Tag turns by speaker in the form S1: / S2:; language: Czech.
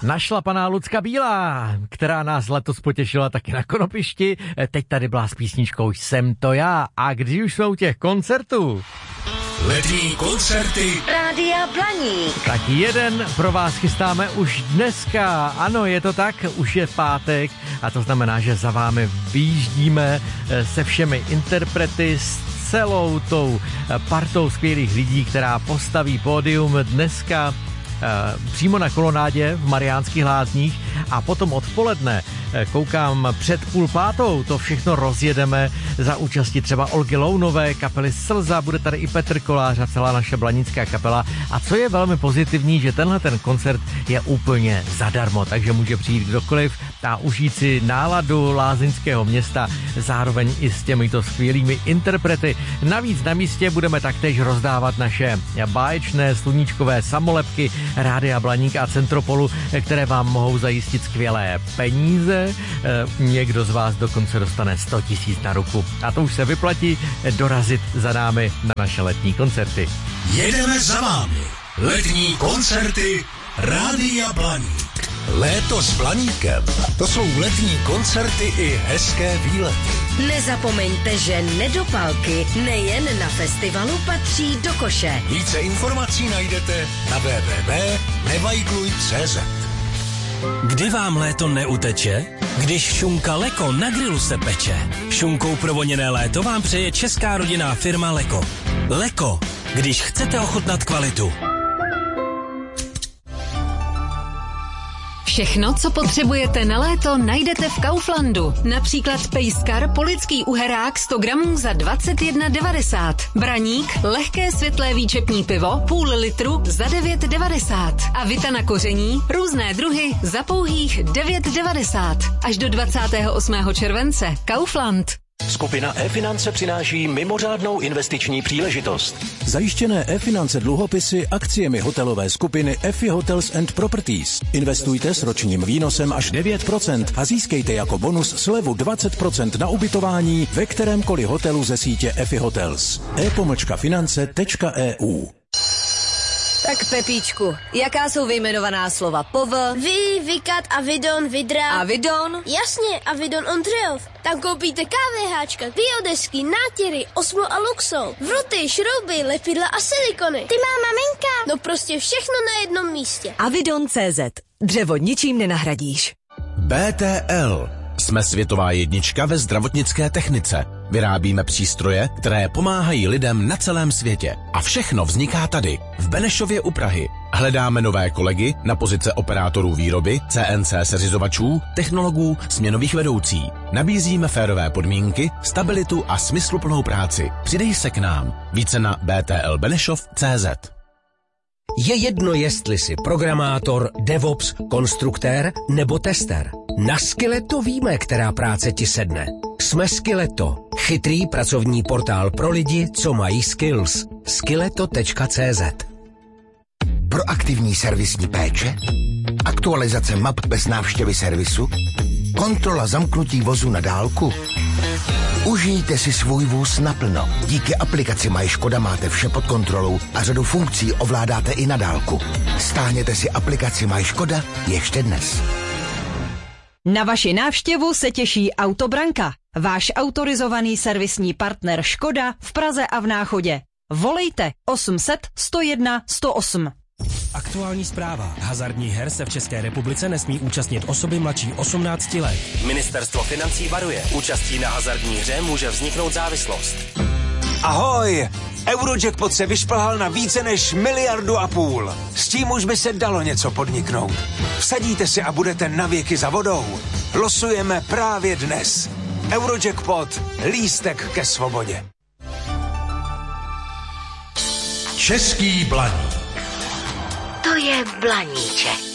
S1: Našlapaná Lucka Bílá, která nás letos potěšila taky na Konopišti, teď tady byla s písničkou Jsem to já. A když už jsou těch koncertů...
S2: Letní koncerty
S3: Rádia Blaník.
S1: Tak jeden pro vás chystáme už dneska. Ano, je to tak, už je pátek a to znamená, že za vámi vyjíždíme se všemi interprety, s celou tou partou skvělých lidí, která postaví pódium dneska přímo na kolonádě v Mariánských Lázních a potom odpoledne koukám před 4:30, to všechno rozjedeme za účasti třeba Olgy Lounové, kapely Slza, bude tady i Petr Kolář a celá naše blanická kapela. A co je velmi pozitivní, že tenhle ten koncert je úplně zadarmo, takže může přijít kdokoliv a užít si náladu lázeňského města, zároveň i s těmito skvělými interprety. Navíc na místě budeme taktéž rozdávat naše báječné sluníčkové samolepky Rádia Blaník a Centropolu, které vám mohou zajistit skvělé peníze. Někdo z vás dokonce dostane 100 000 na ruku. A to už se vyplatí dorazit za námi na naše letní koncerty.
S2: jedeme za vámi. Letní koncerty Rádia Blaník. Léto s Blaníkem. To jsou letní koncerty i hezké výlety.
S3: Nezapomeňte, že nedopalky nejen na festivalu patří do koše.
S2: Více informací najdete na www.nevajgluj.cz.
S4: Kdy vám léto neuteče? Když šunka Leko na grilu se peče. Šunkou provoněné léto vám přeje česká rodinná firma Leko. Leko, když chcete ochutnat kvalitu.
S5: Všechno, co potřebujete na léto, najdete v Kauflandu. Například pejskar polický uherák 100 gramů za 21,90. Braník, lehké světlé výčepní pivo, půl litru za 9,90. A vita na koření, různé druhy za pouhých 9,90. Až do 28. července. Kaufland.
S6: Skupina e-finance přináší mimořádnou investiční příležitost.
S7: Zajištěné e-finance dluhopisy akciemi hotelové skupiny EFI Hotels and Properties. Investujte s ročním výnosem až 9% a získejte jako bonus slevu 20% na ubytování ve kterémkoliv hotelu ze sítě EFI Hotels. e-finance.eu.
S3: Tak Pepíčku, jaká jsou vyjmenovaná slova
S8: Vykat, Avidon, Vidra.
S3: Avidon?
S8: Jasně, Avidon Ondřejov. Tam koupíte KVHčka, biodesky, nátěry, Osmo a Luxol, vruty, šrouby, lepidla a silikony.
S9: Ty má maminka.
S8: No prostě všechno na jednom místě.
S3: Avidon.cz. Dřevo ničím nenahradíš.
S10: BTL. Jsme světová jednička ve zdravotnické technice. Vyrábíme přístroje, které pomáhají lidem na celém světě. A všechno vzniká tady, v Benešově u Prahy. Hledáme nové kolegy na pozice operátorů výroby, CNC seřizovačů, technologů, směnových vedoucí. Nabízíme férové podmínky, stabilitu a smysluplnou práci. Přidej se k nám. Více na btlbenešov.cz.
S11: Je jedno, jestli jsi programátor, DevOps, konstruktér nebo tester. Na Skilleto víme, která práce ti sedne. Jsme Skilleto, chytrý pracovní portál pro lidi, co mají skills. Skilleto.cz.
S12: Proaktivní servisní péče, aktualizace map bez návštěvy servisu, kontrola zamknutí vozu na dálku. Užijte si svůj vůz naplno. Díky aplikaci MyŠkoda máte vše pod kontrolou a řadu funkcí ovládáte i na dálku. Stáhněte si aplikaci MyŠkoda ještě dnes.
S13: Na vaši návštěvu se těší Autobranka, váš autorizovaný servisní partner Škoda v Praze a v Náchodě. Volejte 800 101 108.
S4: Aktuální zpráva. Hazardních her se v České republice nesmí účastnit osoby mladší 18 let.
S6: Ministerstvo financí varuje. Účastí na hazardní hře může vzniknout závislost.
S14: Ahoj! Eurojackpot se vyšplhal na více než 1,5 miliardy. S tím už by se dalo něco podniknout. Vsadíte si a budete navěky za vodou. Losujeme právě dnes. Eurojackpot. Lístek ke svobodě.
S2: Český Blaník.
S3: To je Blaníček.